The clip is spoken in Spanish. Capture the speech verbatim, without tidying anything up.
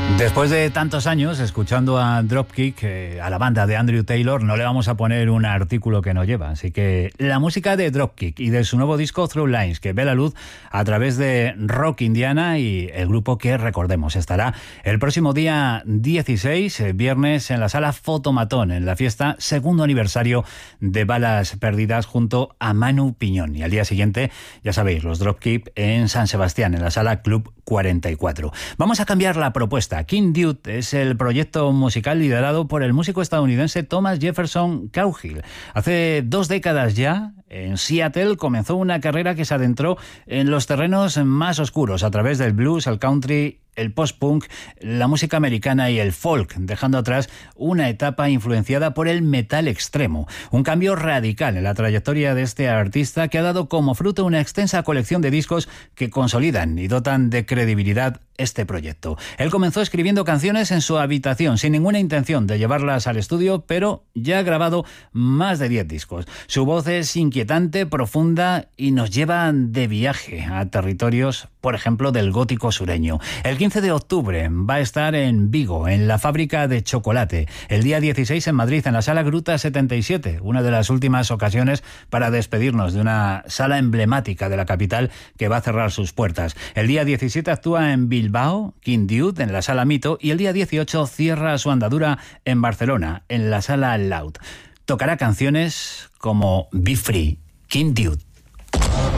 Después de tantos años escuchando a Dropkick, eh, a la banda de Andrew Taylor, no le vamos a poner un artículo que no lleva. Así que la música de Dropkick y de su nuevo disco Through Lines, que ve la luz a través de Rock Indiana, y el grupo que, recordemos, estará el próximo día dieciséis, eh, viernes, en la sala Fotomatón, en la fiesta segundo aniversario de Balas Perdidas, junto a Manu Piñón. Y al día siguiente, ya sabéis, los Dropkick en San Sebastián, en la sala Club cuarenta y cuatro. Vamos a cambiar la propuesta. King Dude es el proyecto musical liderado por el músico estadounidense Thomas Jefferson Cowgill. Hace dos décadas ya, en Seattle, comenzó una carrera que se adentró en los terrenos más oscuros a través del blues, el country, el post-punk, la música americana y el folk, dejando atrás una etapa influenciada por el metal extremo. Un cambio radical en la trayectoria de este artista, que ha dado como fruto una extensa colección de discos que consolidan y dotan de credibilidad este proyecto. Él comenzó escribiendo canciones en su habitación, sin ninguna intención de llevarlas al estudio, pero ya ha grabado más de diez discos. Su voz es inquietante, profunda y nos lleva de viaje a territorios, por ejemplo, del gótico sureño. El quince de octubre va a estar en Vigo, en la Fábrica de Chocolate. El día dieciséis en Madrid, en la Sala Gruta setenta y siete, una de las últimas ocasiones para despedirnos de una sala emblemática de la capital que va a cerrar sus puertas. El día diecisiete actúa en Bilbao, King Dude, en la Sala Mito, y el día dieciocho cierra su andadura en Barcelona, en la Sala Loud. Tocará canciones como Be Free, King Dude.